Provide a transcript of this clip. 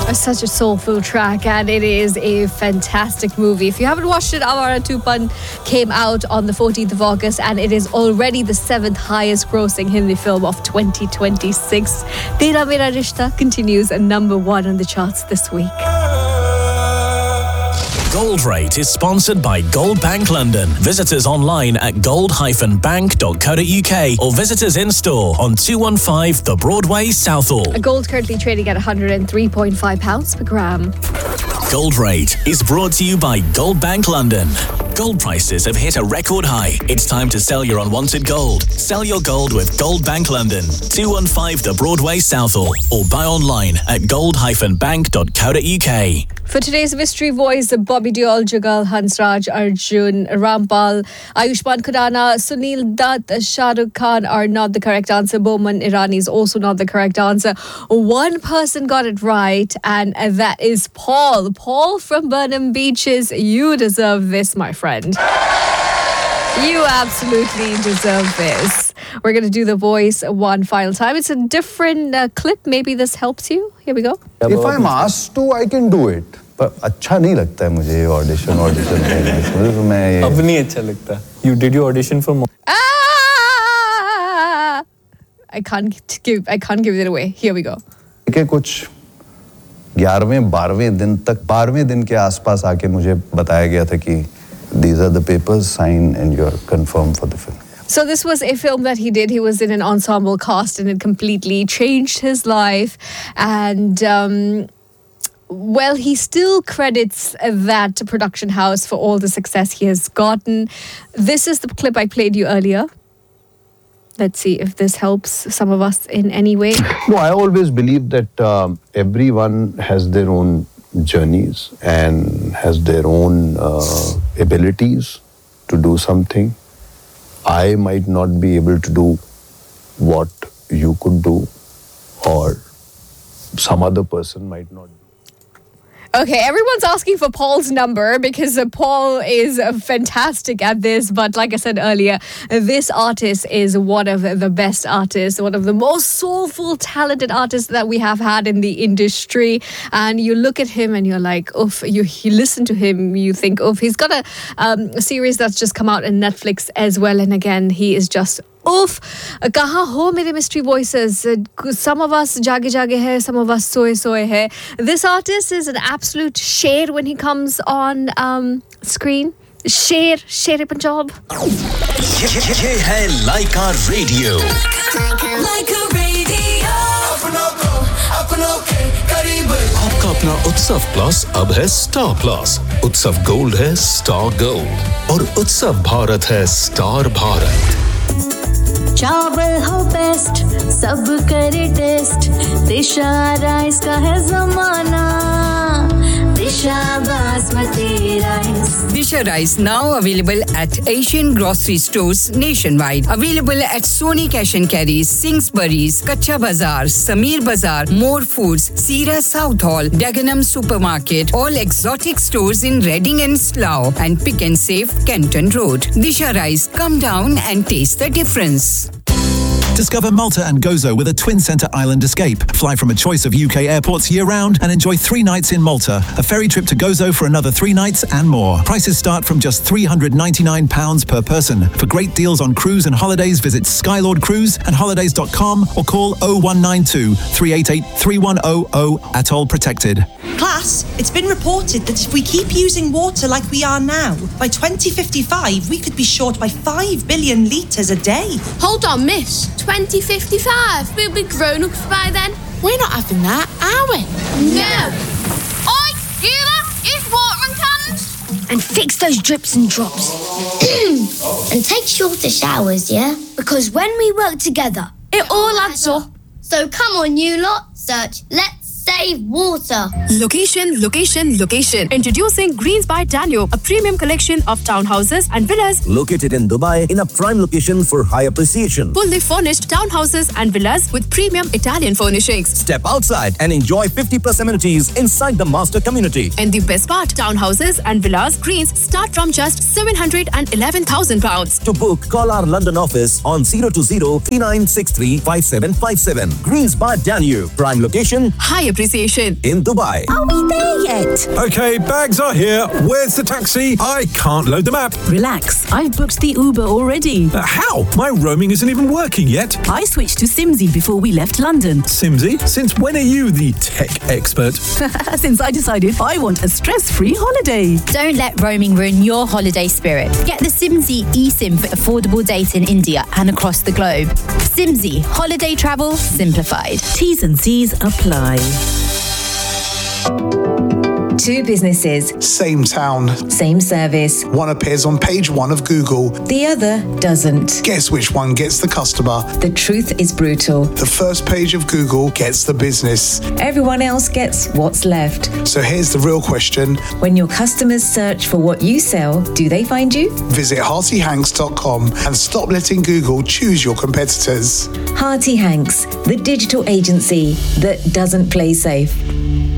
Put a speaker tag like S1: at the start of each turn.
S1: Such a soulful track, and it is a fantastic movie. If you haven't watched it, Awara 2 came out on the 14th of August, and it is already the 7th highest grossing Hindi film of 2026. Tera Mera Rishta continues at number 1 on the charts this week.
S2: Gold Rate is sponsored by Gold Bank London. Visit us online at gold-bank.co.uk or visit us in store on 215 The Broadway, Southall.
S1: Gold currently trading at £103.5 per gram.
S2: Gold Rate is brought to you by Gold Bank London. Gold prices have hit a record high. It's time to sell your unwanted gold. Sell your gold with Gold Bank London, 215 The Broadway, Southall, or buy online at gold-bank.co.uk.
S1: For today's Mystery Voice, Bobby Deol, Jugal, Hansraj, Arjun, Rampal, Ayushmann Khurrana, Sunil Dutt, Shah Rukh Khan are not the correct answer. Boman Irani is also not the correct answer. One person got it right, and that is Paul. Paul from Burnham Beaches, you deserve this, my friend. You absolutely deserve this. We're going to do the voice one final time. It's a different clip. Maybe this helps you. Here we go.
S3: If I'm asked to, I can do it. पर अच्छा नहीं लगता है मुझे ये audition करने में मैं
S4: अब नहीं अच्छा लगता. You did your audition for
S1: I can't give it away. Here we go.
S3: के कुछ 11वें 12वें दिन तक 12वें दिन के आसपास आके मुझे बताया गया था कि these are the papers, sign and you're confirmed for the film.
S1: So this was a film that he did. He was in an ensemble cast and it completely changed his life. And, well, he still credits that production house for all the success he has gotten. This is the clip I played you earlier. Let's see if this helps some of us in any way.
S3: No, I always believe that everyone has their own journeys and has their own abilities to do something. I might not be able to do what you could do, or some other person might not.
S1: Okay, everyone's asking for Paul's number because Paul is fantastic at this. But like I said earlier, this artist is one of the best artists, one of the most soulful, talented artists that we have had in the industry. And you look at him and you're like, oof, you listen to him, you think, oof. He's got a series that's just come out on Netflix as well. And again, he is just oof. Kahan ho mere mystery voices? Some of us jage hai, some of us soe hai. This artist is an absolute sher when he comes on screen. Sher Punjab.
S2: Ye hai Laika Radio.
S5: Laika Radio.
S2: आपका अपना उत्सव plus अब है star plus. उत्सव gold है star gold और उत्सव भारत है स्टार भारत.
S5: चावल हो बेस्ट सब करे टेस्ट दिशा राइस का है जमाना दिशा basmati rice.
S6: Disha Rice now available at Asian grocery stores nationwide. Available at Sony Cash and Carries, Singsbury's, Kacha Bazaar, Sameer Bazaar, More Foods, Sira South Hall, Dagenham Supermarket, all exotic stores in Reading and Slough, and Pick and Save, Kenton Road. Disha Rice, come down and taste the difference.
S7: Discover Malta and Gozo with a twin centre island escape. Fly from a choice of UK airports year-round and enjoy 3 nights in Malta. A ferry trip to Gozo for another 3 nights and more. Prices start from just £399 per person. For great deals on cruise and holidays, visit Skylord Cruise and holidays.com or call 0192 388 3100. Atoll protected.
S8: Class, it's been reported that if we keep using water like we are now, by 2055 we could be short by 5 billion litres a day.
S9: Hold on, miss. 2055? We'll be grown-ups by then.
S10: We're not having that, are we?
S9: No. Oi, you lot, use watering cans.
S11: And fix those drips and drops. And take shorter showers, yeah? Because when we work together,
S9: it all adds up.
S11: So come on, you lot, search Let's Save Water.
S12: Location. Introducing Greens by Danube, a premium collection of townhouses and villas
S13: located in Dubai in a prime location for high appreciation.
S12: Fully furnished townhouses and villas with premium Italian furnishings.
S13: Step outside and enjoy 50+ amenities inside the master community.
S12: And the best part, townhouses and villas Greens start from just £711,000.
S13: To book, call our London office on 020 3963 5757. Greens by Danube, prime location,
S12: high appreciation. appreciation.
S13: in Dubai.
S14: Are we there yet?
S15: Okay, bags are here. Where's the taxi? I can't load the map.
S14: Relax, I've booked the Uber already.
S15: How? My roaming isn't even working yet.
S14: I switched to Simsy before we left London.
S15: Simsy? Since when are you the tech expert?
S14: Since I decided I want a stress-free holiday.
S16: Don't let roaming ruin your holiday spirit. Get the Simsy eSIM for affordable data in India and across the globe. Simsy, holiday travel simplified.
S14: T's and C's apply.
S17: Two businesses.
S18: Same town.
S17: Same service.
S18: One appears on page 1 of Google.
S17: The other doesn't.
S18: Guess which one gets the customer?
S17: The truth is brutal.
S18: The first page of Google gets the business.
S17: Everyone else gets what's left.
S18: So here's the real question.
S17: When your customers search for what you sell, do they find you?
S18: Visit HeartyHanks.com and stop letting Google choose your competitors.
S17: Hearty Hanks, the digital agency that doesn't play safe.